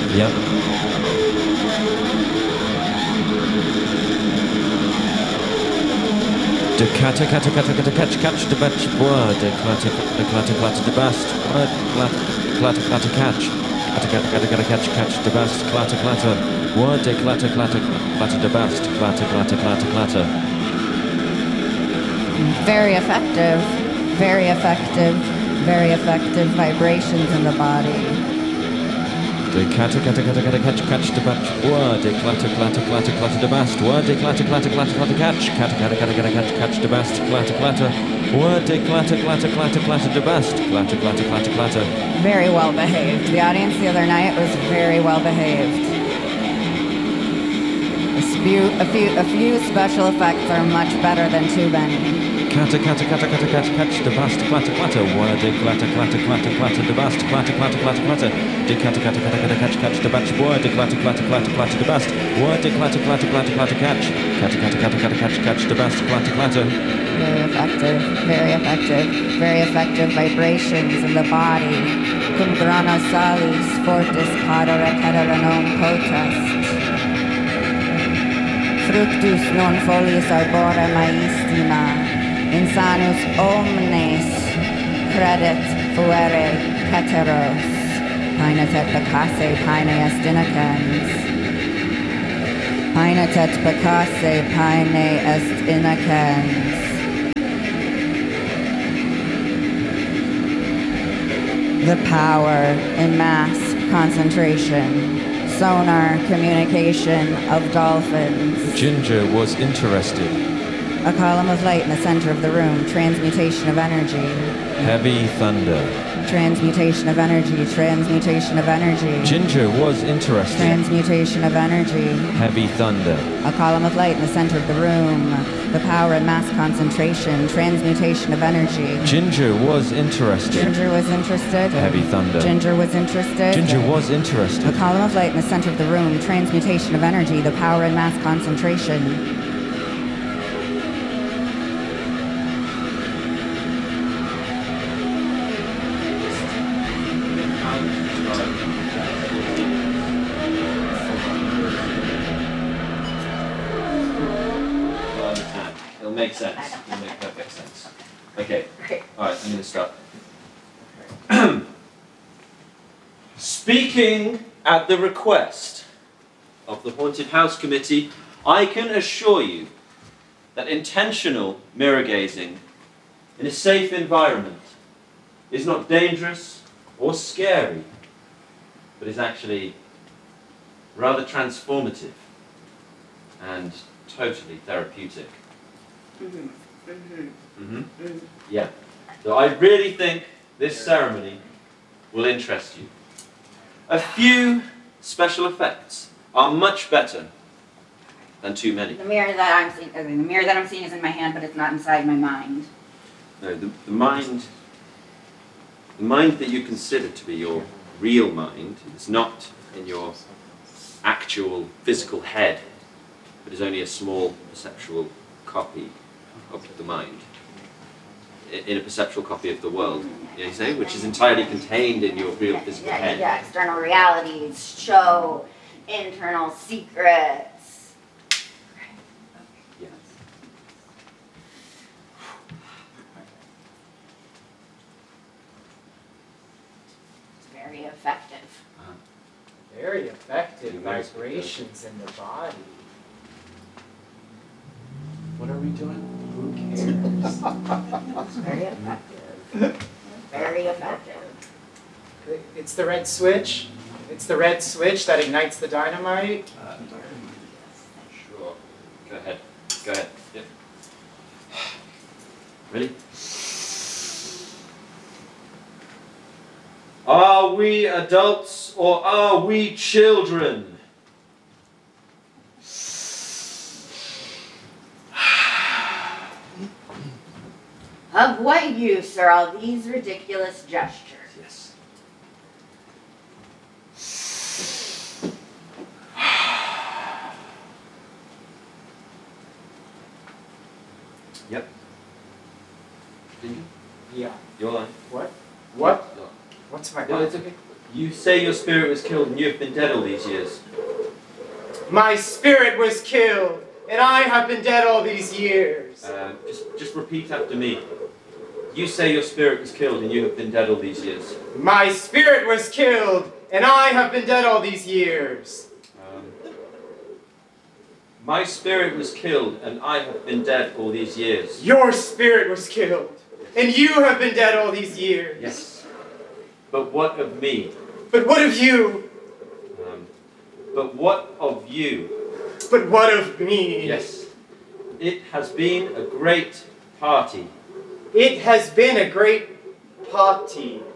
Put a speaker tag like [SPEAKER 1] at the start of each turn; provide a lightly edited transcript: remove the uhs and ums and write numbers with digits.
[SPEAKER 1] Yep. De kata kata kata kata catch de batch bois de clata de bast clata catch kata catch de bast clata bois de clata de bast clata.
[SPEAKER 2] Very effective, very effective, very effective vibrations in the body.
[SPEAKER 1] De kata catch de batch bois de clata de bast bois de clata catch catch de bast clata bois de clata de bast clata.
[SPEAKER 2] Very well behaved. The audience the other night was very well behaved. A few special effects are much better than too many.
[SPEAKER 1] Catch de bast clata bois de clata de bast clata de bast de catch de batch bois de clata de bast bois de clata catch de bast clata.
[SPEAKER 2] Very effective, very effective, very effective vibrations in the body. Cum grana salis fortis cadere caderanom potest. Fructus non foliis arbore maistima, insanus omnes credit fuere cateros, paenatet bacasse paene est innocens. Paenatet bacasse paene est innocens. The power in mass concentration, sonar communication of dolphins.
[SPEAKER 1] Ginger was interested.
[SPEAKER 2] A column of light in the center of the room, transmutation of energy.
[SPEAKER 1] Heavy thunder.
[SPEAKER 2] Transmutation of energy, transmutation of energy.
[SPEAKER 1] Ginger was interested.
[SPEAKER 2] Transmutation of energy.
[SPEAKER 1] Heavy thunder.
[SPEAKER 2] A column of light in the center of the room, the power in mass concentration, transmutation of energy.
[SPEAKER 1] Ginger was interested.
[SPEAKER 2] Ginger was interested.
[SPEAKER 1] Heavy thunder.
[SPEAKER 2] Ginger was interested.
[SPEAKER 1] Ginger was interested.
[SPEAKER 2] A column of light in the center of the room, transmutation of energy, the power in mass concentration.
[SPEAKER 1] It'll make sense. It'll make perfect sense. Okay. Alright, I'm going to start. Speaking at the request of the Haunted House Committee, I can assure you that intentional mirror gazing in a safe environment is not dangerous or scary, but is actually rather transformative and totally therapeutic. Yeah. So I really think this ceremony will interest you. A few special effects are much better than too many.
[SPEAKER 2] The mirror that I'm seeing is in my hand, but it's not inside my mind.
[SPEAKER 1] No, the mind that you consider to be your real mind is not in your actual physical head, but is only a small perceptual copy of the mind, in a perceptual copy of the world, you say, which is entirely contained in your real physical head.
[SPEAKER 2] Yeah, external realities show internal secrets.
[SPEAKER 1] Yes.
[SPEAKER 2] It's very effective.
[SPEAKER 3] Very effective vibrations in the body. What are we doing? Who cares?
[SPEAKER 2] It's very effective. Very effective.
[SPEAKER 3] It's the red switch. It's the red switch that ignites the dynamite.
[SPEAKER 1] Sure. Go ahead. Go ahead. Yep. Ready? Are we adults or are we children?
[SPEAKER 2] Of what use are all these ridiculous gestures?
[SPEAKER 1] Yes. Yep. Did you?
[SPEAKER 3] Yeah.
[SPEAKER 1] Your line.
[SPEAKER 3] What? What?
[SPEAKER 1] Your line.
[SPEAKER 3] What's my
[SPEAKER 1] No, it's okay. You say your spirit was killed and you have been dead all these years.
[SPEAKER 3] My spirit was killed, and I have been dead all these years.
[SPEAKER 1] Just repeat after me. You say your spirit was killed and you have been dead all these years.
[SPEAKER 3] My spirit was killed, and I have been dead all these years.
[SPEAKER 1] My spirit was killed and I have been dead all these years.
[SPEAKER 3] Your spirit was killed, and you have been dead all these years.
[SPEAKER 1] Yes. But what of me?
[SPEAKER 3] But what of you?
[SPEAKER 1] But what of you?
[SPEAKER 3] But what of me?
[SPEAKER 1] Yes. It has been a great party.
[SPEAKER 3] It has been a great party.